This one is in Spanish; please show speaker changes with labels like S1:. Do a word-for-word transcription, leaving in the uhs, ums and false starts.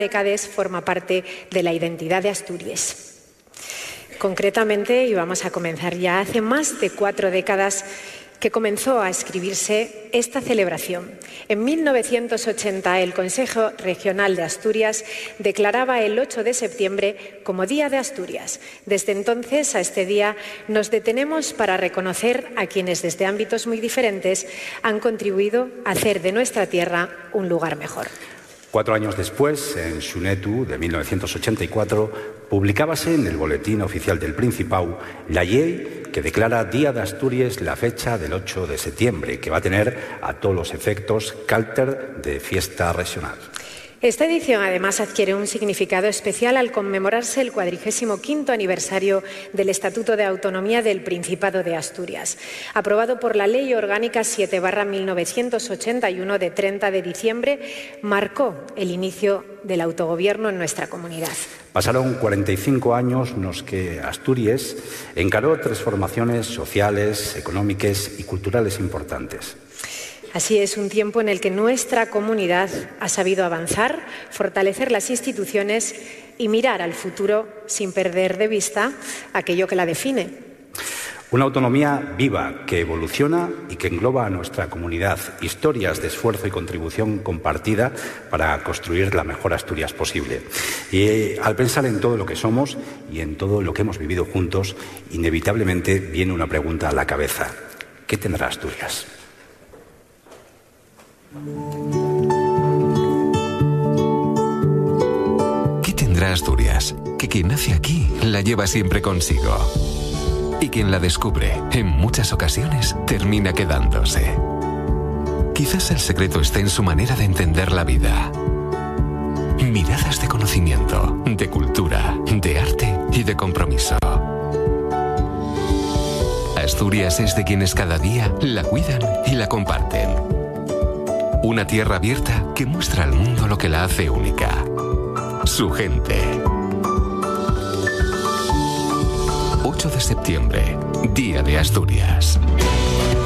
S1: décadas forma parte de la identidad de Asturias. Concretamente, y vamos a comenzar ya, hace más de cuatro décadas que comenzó a escribirse esta celebración. En mil novecientos ochenta, el Consejo Regional de Asturias declaraba el ocho de septiembre como Día de Asturias. Desde entonces a este día nos detenemos para reconocer a quienes desde ámbitos muy diferentes han contribuido a hacer de nuestra tierra un lugar mejor.
S2: Cuatro años después, en Xunetu de mil novecientos ochenta y cuatro, publicábase en el Boletín Oficial del Principau la llei que declara Día de Asturias la fecha del ocho de septiembre, que va a tener a todos los efectos carácter de fiesta regional.
S1: Esta edición además adquiere un significado especial al conmemorarse el cuadragésimo quinto aniversario del Estatuto de Autonomía del Principado de Asturias, aprobado por la Ley Orgánica siete barra mil novecientos ochenta y uno de treinta de diciembre, marcó el inicio del autogobierno en nuestra comunidad.
S2: Pasaron cuarenta y cinco años en los que Asturias encaró transformaciones sociales, económicas y culturales importantes.
S1: Así es, un tiempo en el que nuestra comunidad ha sabido avanzar, fortalecer las instituciones y mirar al futuro sin perder de vista aquello que la define.
S2: Una autonomía viva que evoluciona y que engloba a nuestra comunidad, historias de esfuerzo y contribución compartida para construir la mejor Asturias posible. Y eh, al pensar en todo lo que somos y en todo lo que hemos vivido juntos, inevitablemente viene una pregunta a la cabeza. ¿Qué tendrá Asturias?
S3: ¿Qué tendrá Asturias? Que quien nace aquí la lleva siempre consigo. Y quien la descubre, en muchas ocasiones, termina quedándose. Quizás el secreto esté en su manera de entender la vida. Miradas de conocimiento, de cultura, de arte y de compromiso. Asturias es de quienes cada día la cuidan y la comparten. Una tierra abierta que muestra al mundo lo que la hace única. Su gente. ocho de septiembre, Día de Asturias.